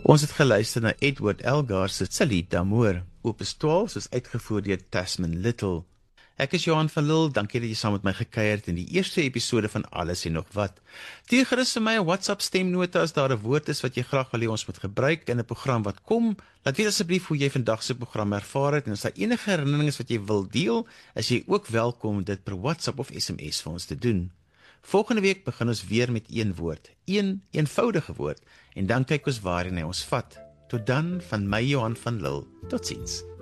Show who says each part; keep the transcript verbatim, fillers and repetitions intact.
Speaker 1: Ons het geluister na Edward Elgar se Salie d'Amour, opus twaalf, soos uitgevoer deur Tasman Little. Ek is Johan van Lille, dankie dat jy saam met my gekuier het in die eerste episode van Alles en Nog Wat. Stuur gerus vir my 'n WhatsApp stemnota as daar 'n woord is wat jy graag wil hê ons moet gebruik in 'n program wat kom. Laat weet asseblief hoe jy vandag se program ervaar het en as daar enige herinneringe wat jy wil deel, is jy ook welkom om dit per WhatsApp of S M S vir ons te doen. Volgende week begin ons weer met een woord, een eenvoudige woord, en dan kyk ons waarheen hy ons vat. Tot dan, van my Johan van Lille. Totsiens.